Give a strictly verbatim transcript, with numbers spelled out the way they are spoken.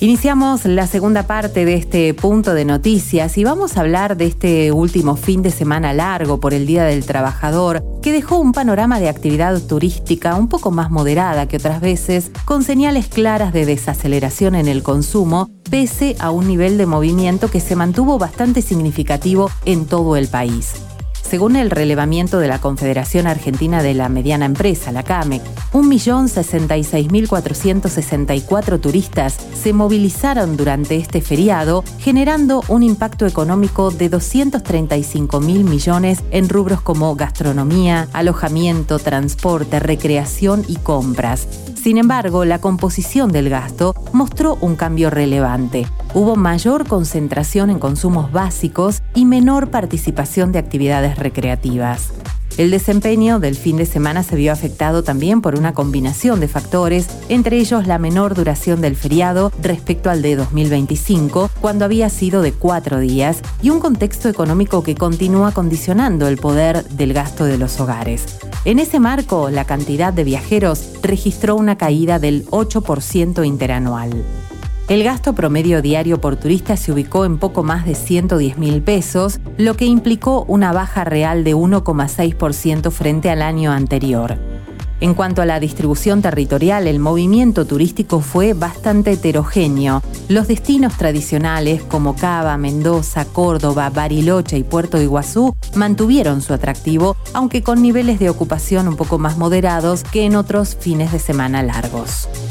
Iniciamos la segunda parte de este punto de noticias y vamos a hablar de este último fin de semana largo por el Día del Trabajador, que dejó un panorama de actividad turística un poco más moderada que otras veces, con señales claras de desaceleración en el consumo, pese a un nivel de movimiento que se mantuvo bastante significativo en todo el país. Según el relevamiento de la Confederación Argentina de la Mediana Empresa, la CAMEC, un millón sesenta y seis mil cuatrocientos sesenta y cuatro turistas se movilizaron durante este feriado, generando un impacto económico de doscientos treinta y cinco mil millones en rubros como gastronomía, alojamiento, transporte, recreación y compras. Sin embargo, la composición del gasto mostró un cambio relevante. Hubo mayor concentración en consumos básicos y menor participación de actividades recreativas. El desempeño del fin de semana se vio afectado también por una combinación de factores, entre ellos la menor duración del feriado respecto al de dos mil veinticinco, cuando había sido de cuatro días, y un contexto económico que continúa condicionando el poder del gasto de los hogares. En ese marco, la cantidad de viajeros registró una caída del ocho por ciento interanual. El gasto promedio diario por turista se ubicó en poco más de ciento diez mil pesos, lo que implicó una baja real de uno coma seis por ciento frente al año anterior. En cuanto a la distribución territorial, el movimiento turístico fue bastante heterogéneo. Los destinos tradicionales como Cava, Mendoza, Córdoba, Bariloche y Puerto Iguazú mantuvieron su atractivo, aunque con niveles de ocupación un poco más moderados que en otros fines de semana largos.